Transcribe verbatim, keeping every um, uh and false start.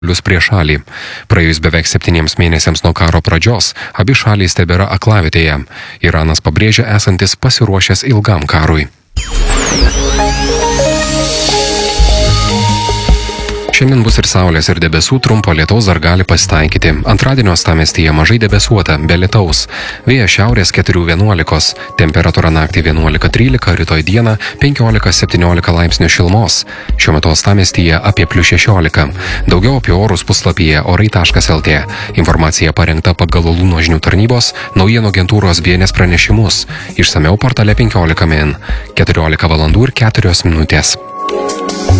Lius prie šalį. Praėjus beveik septyniems mėnesiams nuo karo pradžios, abi šalys tebėra aklavietėje. Iranas pabrėžia esantis pasiruošęs ilgam karui. Šiandien bus ir saulės, ir debesų, trumpo lietaus dar gali pasitaikyti. Antradienio uostamiestyje mažai debesuota, be lietaus. Vėjas šiaurės keturi vienuolika, temperatūra naktį vienuolika trylika, rytoj dieną penkiolika septyniolika laipsnių šilumos. Šiuo metu uostamiestyje apie plius šešiolika. Daugiau apie orus puslapyje orai taškas lt. Informacija parengta pagal Lūno žinių tarnybos naujienų agentūros B N S pranešimus. Išsamiau portale penkiolika min. keturiolika valandų ir keturios minutės.